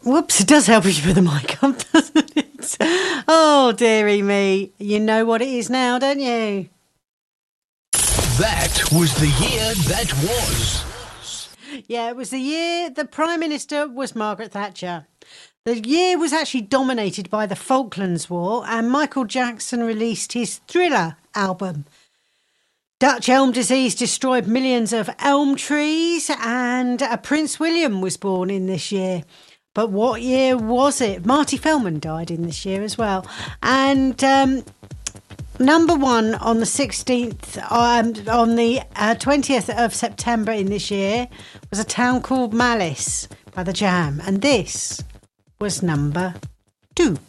Whoops, it does help if you put the mic up, doesn't it? Oh, dearie me. You know what it is now, don't you? That was the year that was. Yeah, it was the year the Prime Minister was Margaret Thatcher. The year was actually dominated by the Falklands War, and Michael Jackson released his Thriller album. Dutch elm disease destroyed millions of elm trees, and Prince William was born in this year. But what year was it? Marty Feldman died in this year as well. And number one on the 16th, on the 20th of September in this year was A Town Called Malice by The Jam. And this was number 2.